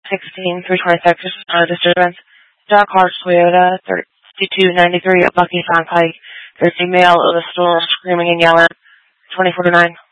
16 through 26 disturbance. Doc Hart Toyota 3293 at Bucky Turnpike. There's a male who was still screaming and yelling. 24 to 9.